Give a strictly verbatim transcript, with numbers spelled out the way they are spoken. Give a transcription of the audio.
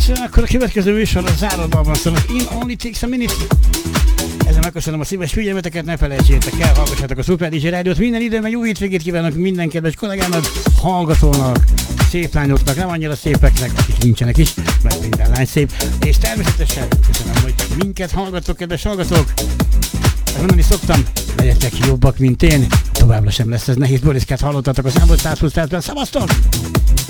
akkor a következő műsor a záródalban szól, az In Only Takes a Minute. Ezzel megköszönöm a szíves figyelmeteket, ne felejtsétek el, hallgassátok a Super dé dzsé Rádiót. Minden időben jó hétvégét kívánok minden kedves kollégának, hallgatónak, szép lányoknak, nem annyira szépeknek, akik nincsenek is, mert minden lány szép. És természetesen köszönöm, hogy minket hallgatok, kedves hallgatók. Mondani szoktam, legyetek jobbak, mint én. Továbbra sem lesz ez nehéz. Boriskát hallottatok a számot száz húsz percben. Szevasztok!